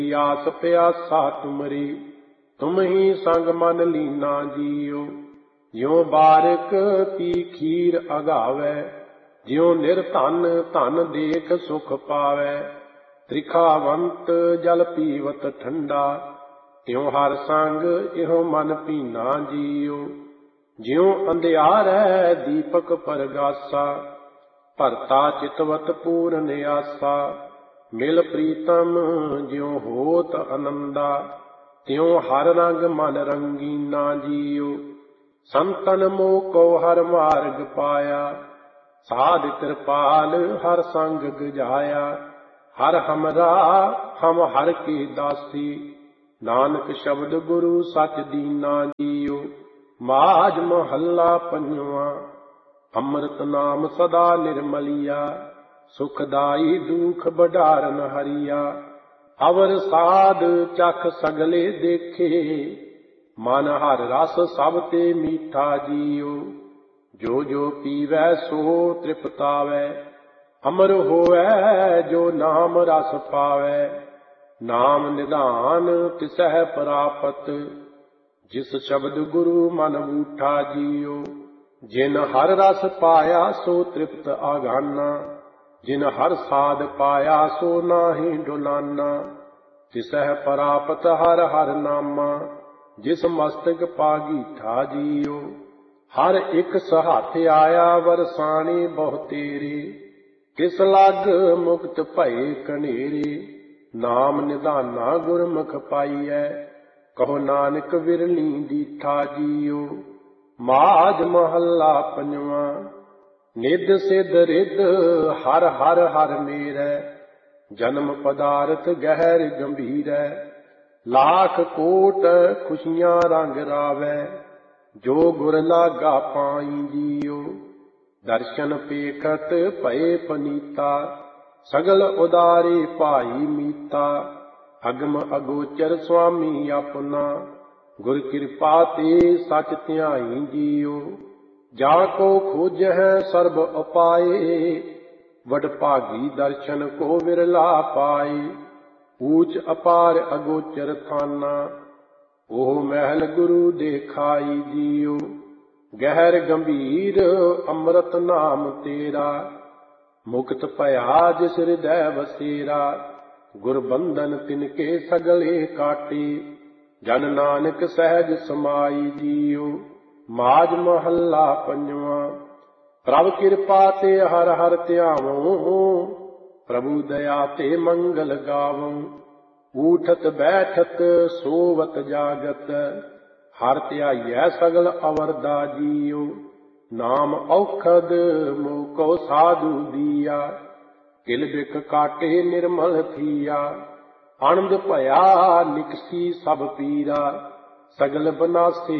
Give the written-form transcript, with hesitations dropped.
आस प्यासा तुमरी, तुम ही संग मन लीना जियो। ज्यों बारिक पी खीर अगावै, ज्यों निर्धन धन देख सुख पावै। त्रिखावंत जल पीवत ठंडा, त्यों हर संग इहो मन पीना जियो। ज्यों अंधियारै दीपक परगासा, भरता चितवत पूरन आसा। मिल प्रीतम ज्यों होत आनंदा, त्यों हर रंग मन रंगीना जियो। संतन मोह को हर मार्ग पाया, साध कृपाल हर संग गजाया। हर हमरा हम हर के दासी, नानक शब्द गुरु सच दीना जियो। माज महला पंजवा, अमृत नाम सदा निर्मलिया। सुखदाई दुख बडारन हरिया, अवर साध चख सगले देखे। मन हर रस सब ते मीठा जियो। जो जो पीवै सो तृप्तावै, अमर होवै जो नाम रस पावै। नाम निधान तिसह प्रापत, जिस शब्द गुरु मन बूठा जियो। जिन हर रस पाया सो तृप्त आगाना, जिन हर साध पाया सो नाहि डुलाना। तिसह प्रापत हर हर नामा, जिस मस्तक पागीठा जियो। हर एक सहाथ आया वरसाने बहु तेरे, तिस लग मुक्त भये कनेरे। नाम निधाना गुरमुख पाइयै, कहो नानक विरली दीठा जियो। माज महला पंजवा, निध सिध रिध हर हर हर मेरै। जन्म पदारथ गहर गंभीरै, लाख कोट खुशियां रंग रावै। जो गुर लागा पाई जियो। दर्शन पेखत भये पनीता, सगल उदारे भाई मीता। अगम अगोचर स्वामी अपना, गुर कृपा ते सच ध्याई जियो। जाको खोजह सर्ब उपाए, वडभागी दर्शन को विरला पाए। ऊच अपार अगोचर थाना, ओह महल गुरु देखाई जियो। गहर गंभीर अमृत नाम तेरा, मुक्त भया जिस हृदय बसेरा। गुरबंधन तिनके सगले काटे, जन नानक सहज समाई जियो। माज महला पंजवा, प्रभ कृपा ते हर हर ध्यावो। प्रभु दया ते मंगल गावो। ऊठत बैठत सोवत जागत, हर ध्याइयै सगल अवरदा जियो। नाम औखद मोह को साधु दिया, किल बिक काटे निर्मल थिया। आनंद भया निकसी सब पीरा, सगल बनासे